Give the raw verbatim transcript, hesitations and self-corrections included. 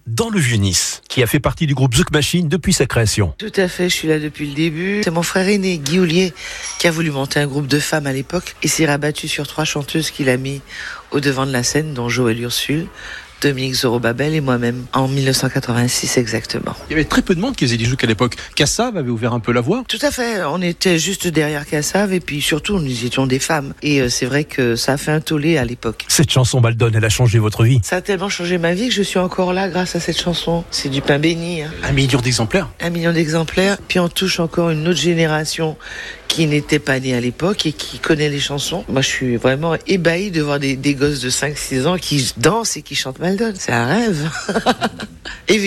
dans le Vieux-Nice, qui a fait partie du groupe Zouk Machine depuis sa création. Tout à fait, je suis là depuis le début. C'est mon frère aîné, Guy Houllier, qui a voulu monter un groupe de femmes à l'époque et s'est rabattu sur trois chanteuses qu'il a mis au devant de la scène, dont Joëlle Ursule, Dominique Zorobabel et moi-même, en dix-neuf cent quatre-vingt-six exactement. Il y avait très peu de monde qui faisait des zouk à l'époque. Kassav avait ouvert un peu la voie. Tout à fait, on était juste derrière Kassav et puis surtout nous étions des femmes. Et euh, c'est vrai que ça a fait un tollé à l'époque. Cette chanson Maldon, elle a changé votre vie. Ça a tellement changé ma vie que je suis encore là grâce à cette chanson. C'est du pain béni. Hein. Un million d'exemplaires. Un million d'exemplaires. Puis on touche encore une autre génération qui n'était pas née à l'époque et qui connaît les chansons. Moi je suis vraiment ébahi de voir des, des gosses de cinq six ans qui dansent et qui chantent Maldon. C'est un rêve.